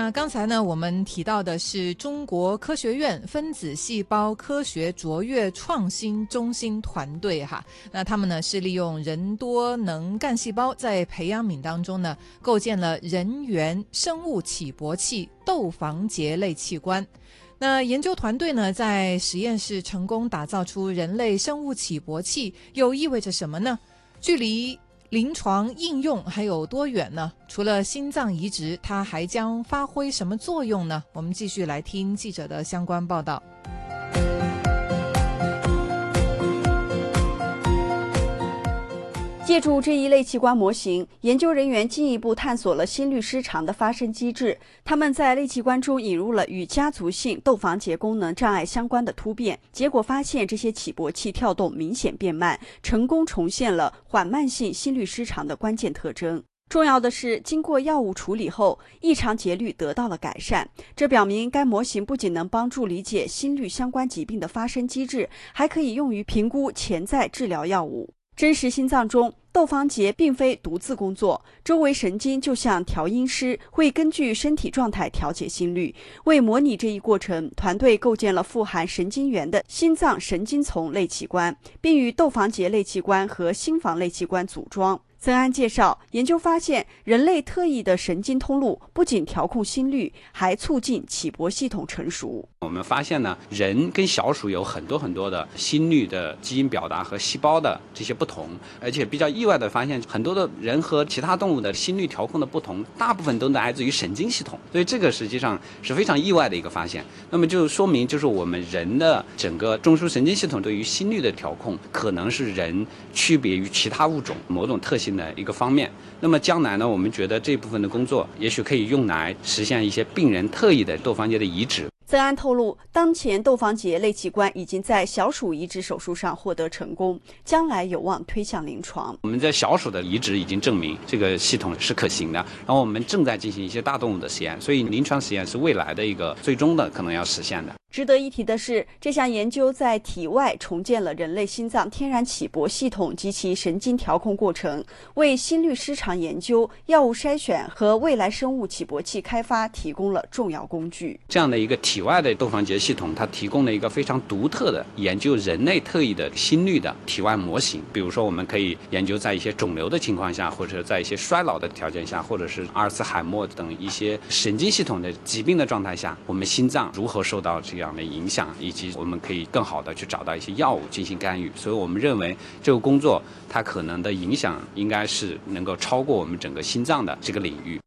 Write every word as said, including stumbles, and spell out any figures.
那刚才呢，我们提到的是中国科学院分子细胞科学卓越创新中心团队哈。那他们呢是利用人多能干细胞在培养皿当中呢，构建了人源生物起搏器窦房结类器官。那研究团队呢，在实验室成功打造出人类生物起搏器，又意味着什么呢？距离临床应用还有多远呢？除了心脏移植，它还将发挥什么作用呢？我们继续来听记者的相关报道。 借助这一类器官模型，研究人员进一步探索了心律失常的发生机制。他们在类器官中引入了与家族性窦房结功能障碍相关的突变，结果发现这些起搏器跳动明显变慢，成功重现了缓慢性心律失常的关键特征。重要的是，经过药物处理后，异常节律得到了改善。这表明该模型不仅能帮助理解心律相关疾病的发生机制，还可以用于评估潜在治疗药物。真实心脏中，窦房结并非独自工作，周围神经就像调音师，会根据身体状态调节心率。为模拟这一过程，团队构建了富含神经元的心脏神经丛类器官，并与窦房结类器官和心房类器官组装。曾安介绍，研究发现，人类特异的神经通路不仅调控心率，还促进起搏系统成熟。 我们发现呢，人跟小鼠有很多很多的心率的基因表达和细胞的这些不同，而且比较意外的发现，很多的人和其他动物的心率调控的不同，大部分都来自于神经系统。所以这个实际上是非常意外的一个发现。那么就说明，就是我们人的整个中枢神经系统对于心率的调控，可能是人区别于其他物种某种特性的一个方面。那么将来呢，我们觉得这部分的工作也许可以用来实现一些病人特异的窦房结的移植。 曾安透露，当前窦房结类器官已经在小鼠移植手术上获得成功，将来有望推向临床。 我们在小鼠的移植已经证明这个系统是可行的，然后我们正在进行一些大动物的实验，所以临床实验是未来的一个最终的可能要实现的。 值得一提的是，这项研究在体外重建了人类心脏天然起搏系统及其神经调控过程，为心律失常研究、药物筛选和未来生物起搏器开发提供了重要工具。 这样的一个体外的窦房结系统，它提供了一个非常独特的研究人类特异的心率的体外模型。比如说，我们可以研究在一些肿瘤的情况下，或者在一些衰老的条件下，或者是阿尔茨海默等一些神经系统的疾病的状态下，我们心脏如何受到这样的影响，以及我们可以更好的去找到一些药物进行干预。所以我们认为这个工作它可能的影响应该是能够超过我们整个心脏的这个领域。